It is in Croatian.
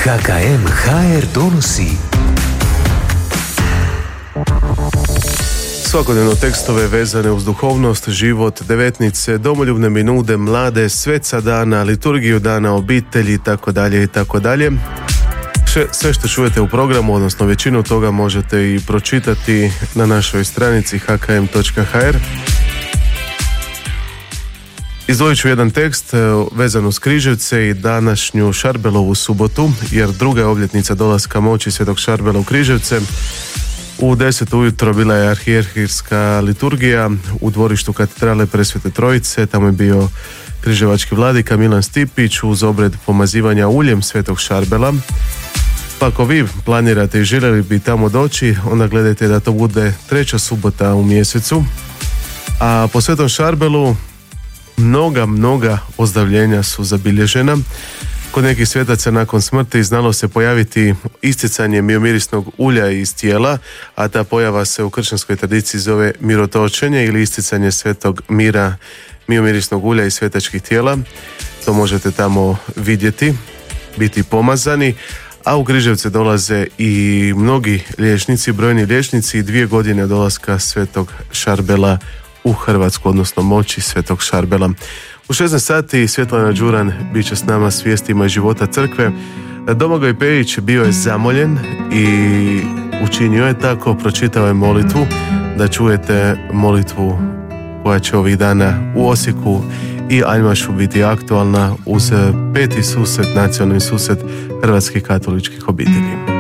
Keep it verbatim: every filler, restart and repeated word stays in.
ha ka em ha er donosi svakodnevno tekstove vezane uz duhovnost, život, devetnice, domoljubne minude, mlade, sveca dana, liturgiju dana, obitelji itd. itd. Sve što čujete u programu, odnosno većinu toga možete i pročitati na našoj stranici ha ka em točka ha er. Izdvojit ću jedan tekst vezan uz Križevce i današnju Šarbelovu subotu, jer druga je obljetnica dolaska moći Svetog Šarbela u Križevce. U deset ujutro bila je arhijerhijska liturgija u dvorištu katedrale Presvete Trojice. Tamo je bio križevački vladika Milan Stipić uz obred pomazivanja uljem Svetog Šarbela. Pa ako vi planirate i željeli bi tamo doći, onda gledajte da to bude treća subota u mjesecu. A po Svetom Šarbelu mnoga, mnoga ozdravljenja su zabilježena. Kod nekih svetaca nakon smrti znalo se pojaviti isticanje miomirisnog ulja iz tijela, a ta pojava se u kršćanskoj tradiciji zove mirotočenje ili isticanje svetog mira miomirisnog ulja iz svetačkih tijela. To možete tamo vidjeti, biti pomazani. A u Križevce dolaze i mnogi liječnici, brojni liječnici, dvije godine dolaska Svetog Šarbela u Hrvatsku, odnosno moći Svetog Šarbela. U šesnaest sati Svjetlana Đuran bit će s nama s vijestima iz života crkve. Domagoj Pejić bio je zamoljen i učinio je tako, pročitao je molitvu, da čujete molitvu koja će ovih dana u Osijeku i Aljmašu biti aktualna uz peti susret, nacionalni susret hrvatskih katoličkih obitelji.